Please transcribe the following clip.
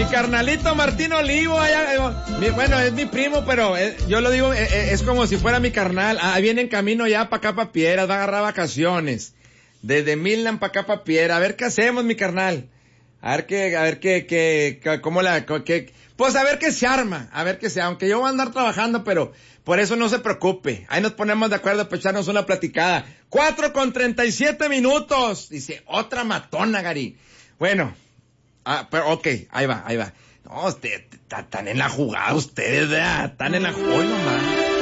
Mi carnalito Martín Olivo, bueno, es mi primo, pero yo lo digo, es como si fuera mi carnal. Viene en camino ya para acá, para Piedras, va a agarrar vacaciones. Desde Milán para acá, para Piedras. A ver qué hacemos, mi carnal. Pues a ver qué se arma, aunque yo voy a andar trabajando, pero por eso no se preocupe. Ahí nos ponemos de acuerdo para echarnos una platicada. 4:37. Dice, otra matona, Gary. Bueno, pero ok, ahí va. No, están en la jugada ustedes, ¿verdad? Están en la jugada, nomás.